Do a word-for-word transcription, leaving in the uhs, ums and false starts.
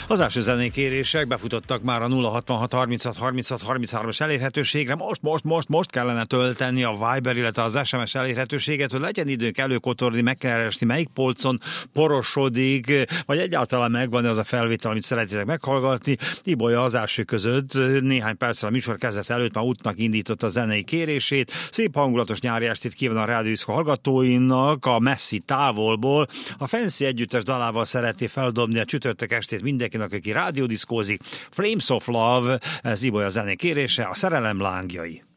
Az első zenékérések befutottak már a nulla hatvanhat harminchat harminchat harminchárom-as elérhetőségre. Most, most, most, most kellene tölteni a Viber, illetve az es em es elérhetőséget, hogy legyen időnk előkotorni, megkeresni, melyik polcon porosodik, vagy egyáltalán megvan az a felvétel, amit szeretnétek meghallgatni. Ibolya az első között néhány perccel a műsor kezdet előtt már útnak indított a zenei kérését. Szép hangulatos nyári estét kíván a Rádió Diszkó hallgatóinak a messzi távolból. A Fancy együttes dalával szereti feldobni a csütörtök estét mindenkinek, aki rádiódiszkózik. Flames of Love, ez Ibolya zené kérése, a szerelem lángjai.